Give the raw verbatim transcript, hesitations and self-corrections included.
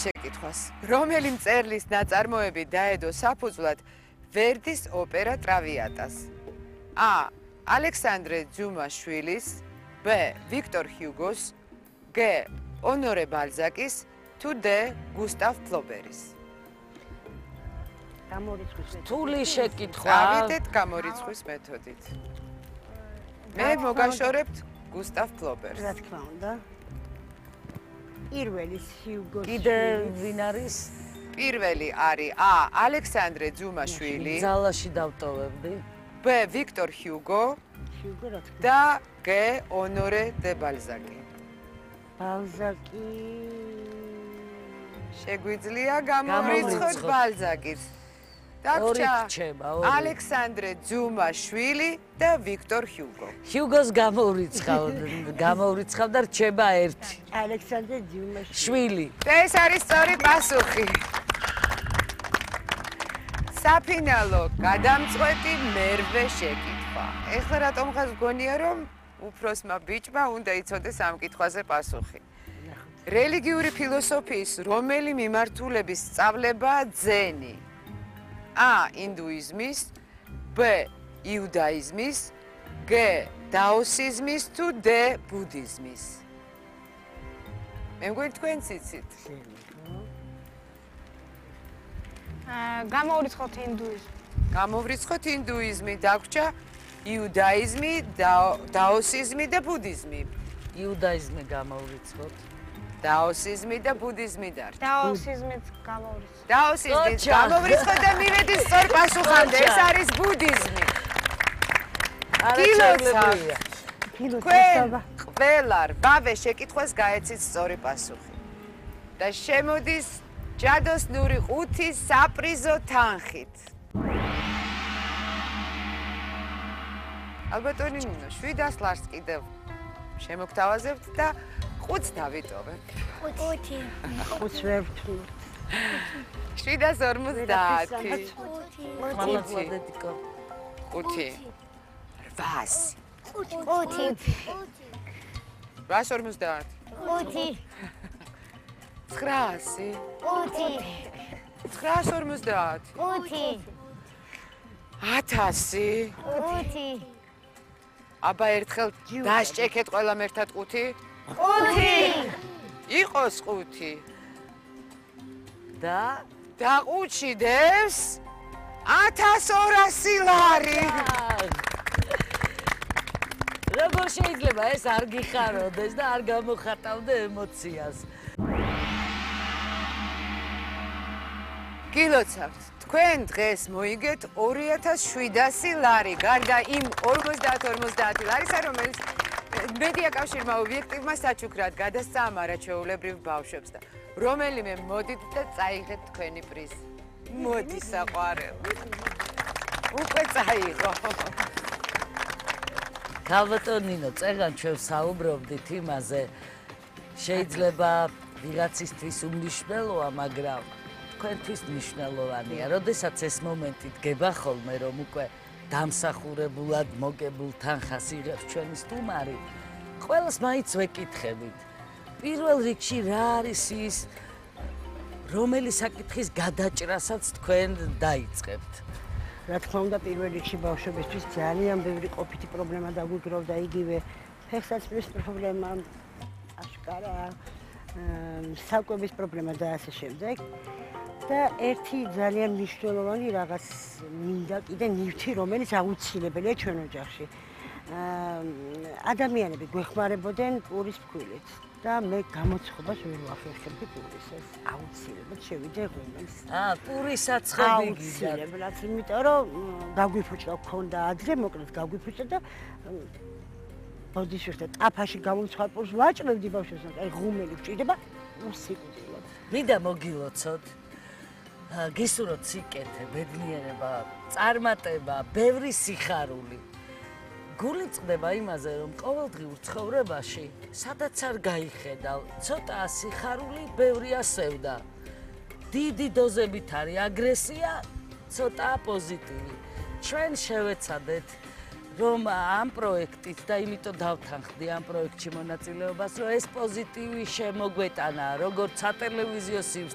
შეკითხვას. რომელი მწერლის ნაწარმოები დაედო საფუძვლად ვერდის ოპერა ტრավიატას? A. ალექსანდრე ძუმაშვილის, B. ვიქტორ ჰიუგოს, G. ონორე ბალზაკის, თუ D. გუსტავ ფლობერის. რთული შეკითხვა. გავიდეთ გამორიცხვის მეთოდით. მე მოგაშორებთ გუსტავ ფლობერს. რა თქმა უნდა. პირველი ჰიუგოს. კიდე ვინ არის? პირველი არის A. ალექსანდრე ძუმაშვილი. ძალაში დავტოვებდი. B. ვიქტორ ჰიუგო. ჰიუგო რა თქმა უნდა. და G. ონორე დე ბალზაკი. ბალზაკი. შეგვიძლია გამორიცხოთ ბალზაკის. დაგვრჩა ალექსანდრე ძუმაშვილი და ვიქტორ ჰიუგო. ჰიუგოს გამოურიცხავ, გამოურიცხავ და რჩება ერთი. ალექსანდრე ძუმაშვილი. შვილი. ეს არის სწორი პასუხი. საფინალო გადამწყვეტი მერვე შეკითხვა. ეხლა რატომღაც გონია რომ უფროსმა ბიჭმა უნდა იცოდეს ამ კითხვაზე პასუხი. რელიგიური ფილოსოფიის რომელი მიმართულების სწავლებაა ძენი? A. ინდუიზმის, B. იუდაიზმის, G. დაოსიზმის თუ D. ბუდიზმის. მე მგონი თქვენ ციცით. გამოვრიცხოთ ინდუიზმი. გამოვრიცხოთ ინდუიზმი, დაგვრჩა იუდაიზმი, დაოსიზმი და ბუდიზმი. იუდაიზმი გამოვრიცხოთ. დაოსიზმი და ბუდიზმი დარჩა. დაოსიზმით გამოვრიცხოთ. დაოსიზმით გამოვრიცხოთ და მივედი სწორ პასუხამდე. ეს არის ბუდიზმი. არაჩვეულებრივია. თქვენ ყველა რვავე შეკითხვას გაეცით სწორი პასუხი. და შემოდის ჯადოსნური ყუთი საპრიზო თანხით. ალბათონი ნინო, შვიდას ლარს კიდევ შემოგთავაზებთ და ხუთს დავიტოვებთ. ხუთი. ხუთს ვერ ვთვლით. შვიდას ორმოცდაათი. მამაცადეთიკო. ხუთი. რვასი. ხუთი. რვას ორმოცდაათი. ხუთი. ცხრაასი. ხუთი. ცხრაას ორმოცდაათი. ხუთი. ათასი. ხუთი. აბა ერთხელ დასჭექეთ ყველამ ერთად ყუთი. ხუთი. იყოს ყუთი. და და ყუთში დევს ათას ორასი ლარი. როგორ შეიძლება ეს არ გიხაროდეს და არ გამოხატავდე ემოციას? გილოცავთ, თქვენ დღეს მოიგეთ ორი ათას შვიდასი ლარი, გარდა იმ ორმოცდაათ ორმოცდაათი ლარისა, რომელიც მედია კავშირმა ობიექტივმა საჩუქრად გადასცა ამ არაჩვეულებრივ ბავშვებს და რომელიმე მოდით და წაიღეთ თქვენი პრიზი. მოდი საყვარელი. უკვე წაიღო. ქალბატონინო, წეგან ჩვენ საუბრობდით იმაზე, შეიძლება ვიღაცისთვის უმნიშვნელოა, მაგრამ თქვენთვის მნიშვნელოვანია. როდესაც ეს მომენტი დგება ხოლმე, რომ უკვე დამსახურებულად მოგებულ თანხას იღებს ჩვენი სტუმარი, ყველას მაინც ვეკითხებით. პირველ რიგში რა არის ის, რომელი საკითხის გადაჭრასაც თქვენ დაიწყებთ? რა თქმა უნდა, პირველ რიგში ბავშვებისთვის ძალიან ბევრი ყოფითი პრობლემა დაგვიგროვდა, იგივე ფეხსაცმლის პრობლემა, აშკარა, საკვების პრობლემა და ასე შემდეგ. და ერთი ძალიან მნიშვნელოვანი რაღაც მინდა კიდე ნივთი, რომელიც აუცილებელია ჩვენ ოჯახში. ადამიანები გვეხმარებოდნენ პურის ფქვილით და მე გამოცხობას ვერ ვახერხებდი პურის, ეს აუცილებლად შევიდე ღუმელს. აა, პურისაც ხები გიდათ. აუცილებლად, იმიტომ რომ გაგვიფუჭდა ქონდა ადრე, მოკლედ გაგვიფუჭდა და ბოდიშურთა ტაფაში გამომცხარ პურს ვაჭრებდი ბავშვებს, აი ღუმელი გჭირდება უსიკვდილოდ. მინდა მოგილოცოთ. გისურვოთ სიკეთე, ბედნიერება, წარმატება, ბევრი სიხარული. გული წყდება იმაზე, რომ ყოველდღიურ ცხოვრებაში, სადაც არ გაიხედავ, ცოტა სიხარული, ბევრი ასევდა. დიდი დოზებით არის აგრესია, ცოტა პოზიტივი. ჩვენ შევეცადეთ, რომ ამ პროექტით და იმიტომ დავთანხმდი ამ პროექტში მონაწილეობას, რომ ეს პოზიტივი შემოგვეტანა, როგორც სატელევიზიო